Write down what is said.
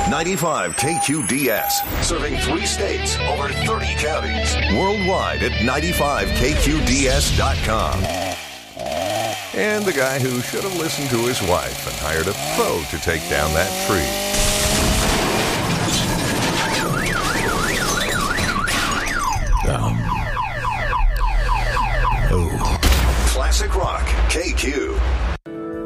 95 KQDS, serving 3 states, over 30 counties. Worldwide at 95KQDS.com. And the guy who should have listened to his wife and hired a pro to take down that tree.